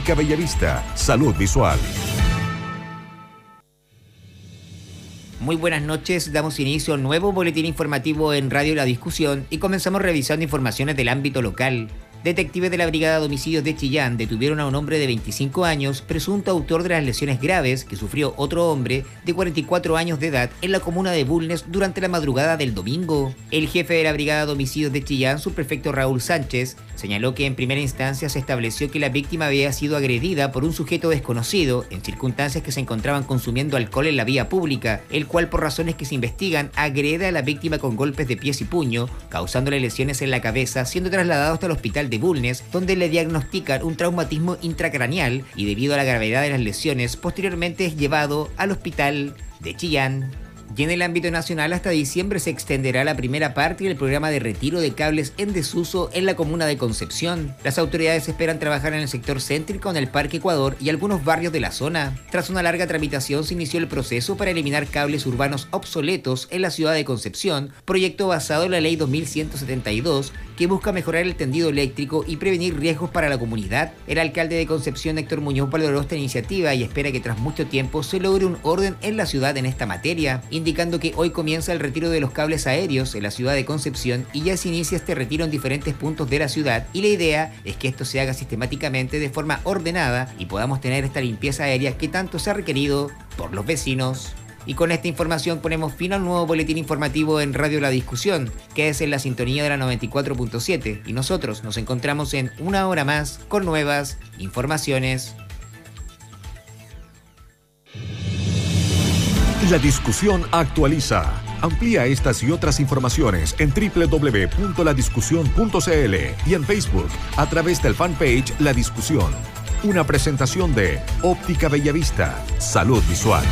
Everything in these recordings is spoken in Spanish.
Óptica Bellavista, salud visual. Muy buenas noches, damos inicio a un nuevo boletín informativo en Radio La Discusión y comenzamos revisando informaciones del ámbito local. Detectives de la Brigada de Homicidios de Chillán detuvieron a un hombre de 25 años, presunto autor de las lesiones graves que sufrió otro hombre de 44 años de edad en la comuna de Bulnes durante la madrugada del domingo. El jefe de la Brigada de Homicidios de Chillán, subprefecto Raúl Sánchez, señaló que en primera instancia se estableció que la víctima había sido agredida por un sujeto desconocido en circunstancias que se encontraban consumiendo alcohol en la vía pública, el cual por razones que se investigan agrede a la víctima con golpes de pies y puño, causándole lesiones en la cabeza, siendo trasladado hasta el hospital de Bulnes, donde le diagnostican un traumatismo intracraneal y debido a la gravedad de las lesiones, posteriormente es llevado al hospital de Chillán. Y en el ámbito nacional, hasta diciembre se extenderá la primera parte del programa de retiro de cables en desuso en la comuna de Concepción. Las autoridades esperan trabajar en el sector céntrico, en el Parque Ecuador y algunos barrios de la zona. Tras una larga tramitación, se inició el proceso para eliminar cables urbanos obsoletos en la ciudad de Concepción, proyecto basado en la Ley 2172, que busca mejorar el tendido eléctrico y prevenir riesgos para la comunidad. El alcalde de Concepción, Héctor Muñoz, valoró esta iniciativa y espera que tras mucho tiempo se logre un orden en la ciudad en esta materia, indicando que hoy comienza el retiro de los cables aéreos en la ciudad de Concepción y ya se inicia este retiro en diferentes puntos de la ciudad, y la idea es que esto se haga sistemáticamente de forma ordenada y podamos tener esta limpieza aérea que tanto se ha requerido por los vecinos. Y con esta información ponemos fin al nuevo boletín informativo en Radio La Discusión, que es en la sintonía de la 94.7, y nosotros nos encontramos en una hora más con nuevas informaciones. La Discusión actualiza. Amplía estas y otras informaciones en www.ladiscusión.cl y en Facebook a través del fanpage La Discusión. Una presentación de Óptica Bellavista, salud visual.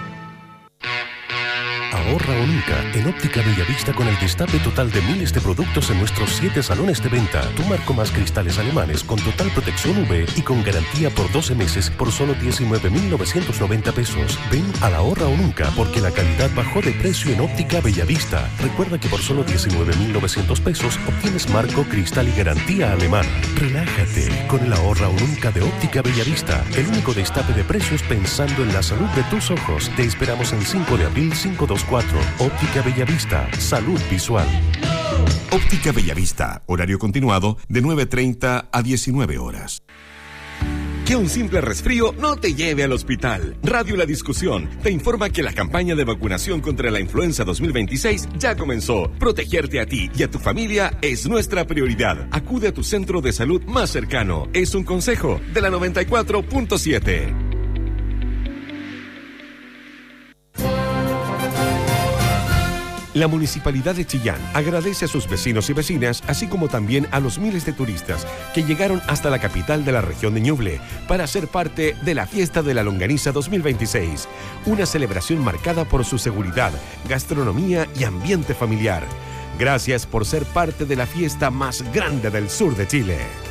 Ahorra o nunca en Óptica Bellavista con el destape total de miles de productos en nuestros 7 salones de venta. Tu marco más cristales alemanes con total protección UV y con garantía por 12 meses por solo 19.990 pesos. Ven al Ahorra o nunca porque la calidad bajó de precio en Óptica Bellavista. Recuerda que por solo 19.900 pesos obtienes marco, cristal y garantía alemana. Relájate con el Ahorra o nunca de Óptica Bellavista. El único destape de precios pensando en la salud de tus ojos. Te esperamos en 5 de abril 524. Óptica Bellavista, salud visual. Óptica Bellavista, horario continuado de 9:30 a 19 horas. Que un simple resfrío no te lleve al hospital. Radio La Discusión te informa que la campaña de vacunación contra la influenza 2026 ya comenzó. Protegerte a ti y a tu familia es nuestra prioridad. Acude a tu centro de salud más cercano. Es un consejo de la 94.7. La Municipalidad de Chillán agradece a sus vecinos y vecinas, así como también a los miles de turistas que llegaron hasta la capital de la región de Ñuble para ser parte de la Fiesta de la Longaniza 2026, una celebración marcada por su seguridad, gastronomía y ambiente familiar. Gracias por ser parte de la fiesta más grande del sur de Chile.